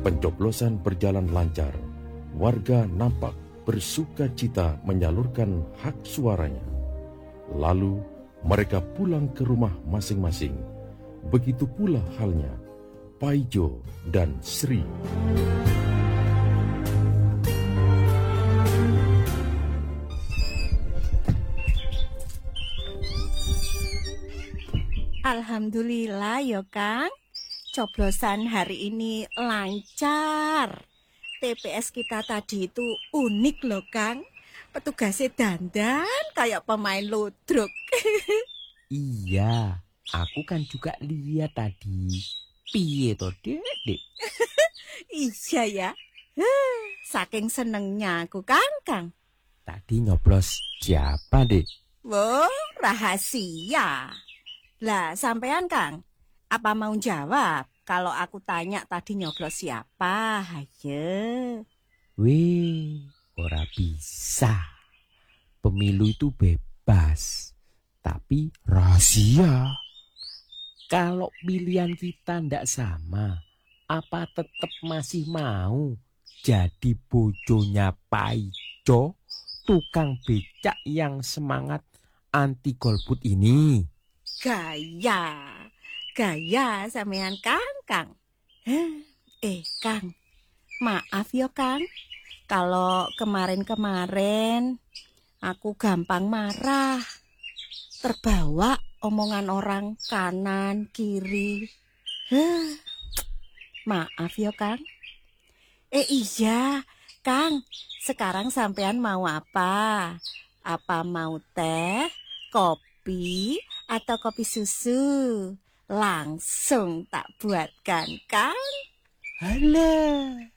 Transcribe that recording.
Pencoblosan berjalan lancar. Warga nampak bersuka cita menyalurkan hak suaranya. Lalu mereka pulang ke rumah masing-masing. Begitu pula halnya Paijo dan Sri. Alhamdulillah ya Kang, coblosan hari ini lancar. TPS kita tadi itu unik loh Kang. Petugasnya dandan kayak pemain ludruk. Iya, aku kan juga lihat tadi. Piye to, Dek? Iya ya, saking senengnya aku Kang. Tadi nyoblos siapa, Dek? Wow, rahasia. Lah, sampean Kang, apa mau jawab kalau aku tanya tadi nyoblos siapa? Hayo. Wih, ora bisa. Pemilu itu bebas, tapi rahasia. Kalau pilihan kita ndak sama, apa tetap masih mau jadi bojonya Paijo, tukang becak yang semangat anti golput ini? Gaya sampean Kang. Kang, maaf ya Kang, kalau kemarin aku gampang marah, terbawa omongan orang kanan kiri. Maaf ya Kang. Iya Kang, sekarang sampean mau apa? Apa mau teh, kopi, atau kopi susu? Langsung tak buatkan Kang. Halah,